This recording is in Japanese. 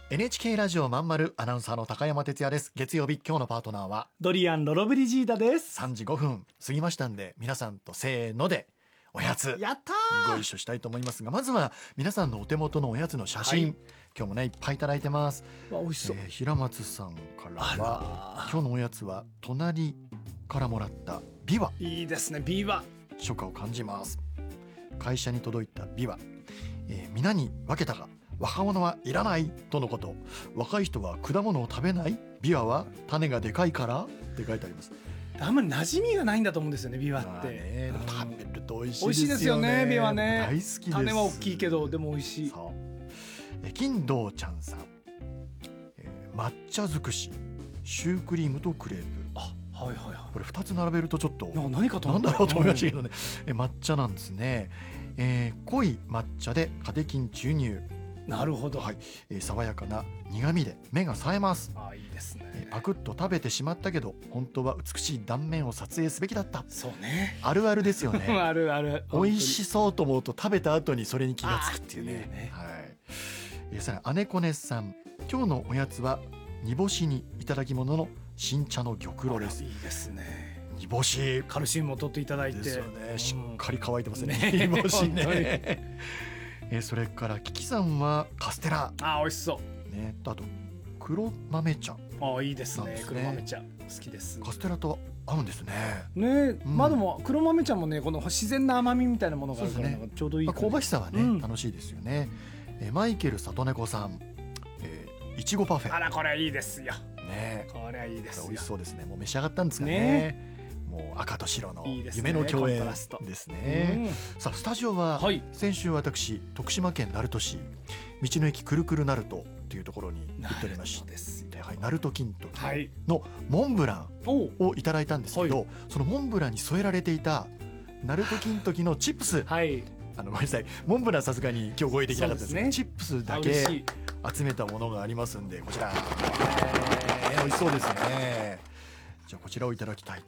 NHK ラジオまんまるアナウンサーの高山哲也です。月曜日、今日のパートナーはドリアンロロブリジーダです。 3時5分過ぎましたんで、皆さんとせーのでおやつやったご一緒したいと思いますが、まずは皆さんのお手元のおやつの写真、 はい今日もねいっぱいいただいてます。 ー、美味しそう。 平松さんからはあ今日のおやつは隣からもらったビワ、 いいですね。ビーバ初夏を感じます。会社に届いたビワ、皆に分けたが若者はいらないとのこと。若い人は果物を食べない、ビワは種がでかいからって書いてあります。 あんまり馴染みがないんだと思うんですよね。ビワまあって、 ね、でも食べると美味しい美味しいですよね。ビワね。 大好きです。 種は大きいけどでも美味しい。 そう金堂ちゃんさん、抹茶尽くしシュークリームとクレープ。 あ、はいはいはこれ2つ並べるとちょっとい。何かと思ったなんだろうと思いましたけどね、抹茶なんですね。濃い抹茶でカテキン注入。 なるほど。 はい、爽やかな苦味で目が冴えます。 あ、いいですね。 パクッと食べてしまったけど本当は美しい断面を撮影すべきだった。 そうね。 あるあるですよね。 あるある。 美味しそうと思うと食べた後にそれに気がつくっていうね。 いいね。 はい。さらに姉子ねさん、今日のおやつは煮干しにいただき物の新茶の玉露です。 いいですね。 煮干しカルシウムを取っていただいてですよね、 うん、 しっかり乾いてますね、 ね煮干し本当ね。それからキキさんはカステラ、 あ、美味しそうね、あと黒豆茶。 あ、いいですね。 なんですね黒豆茶好きです。 カステラと合うんですね。 ね、まあでも黒豆茶もね、この自然な甘みみたいなものがあるから、 そうですねなんかちょうどいいまあ、 感じ。 香ばしさはね、 うん楽しいですよね。マイケル里猫さん、いちごパフェあら、これいいですよ。 ね、 これはいいですよ。 美味しそうですね。もう召し上がったんですかね。 ねもう赤と白のいいですね夢の共演コントラストですね。さあスタジオは、 はい先週私徳島県鳴門市道の駅くるくる鳴門というところに行っておりましそうですよ。 て、はい、鳴門金時はい。 のモンブランおうをいただいたんですけど、 はそのモンブランに添えられていた鳴門金時のチップス、 はい。 ごめんなさい、モンブランさすがに今日ご用意できなかったですけど、 そうですチップスだあ、 け嬉しい。 集めたものがありますんで、こちら、美味しそうですね。じゃあこちらをいただきたいと